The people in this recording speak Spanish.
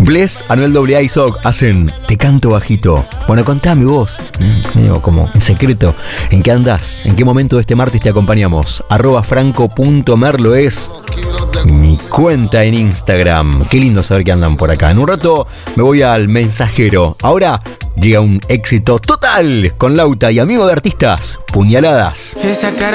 Bless, Anuel AA y Soc hacen Te canto bajito. Bueno, contame vos, medio como en secreto, ¿en qué andás? ¿En qué momento de este martes te acompañamos? @franco.merlo es mi cuenta en Instagram. Qué lindo saber que andan por acá. En un rato me voy al mensajero. Ahora llega un éxito total con Lauta y amigo de artistas, Puñaladas. Esa cara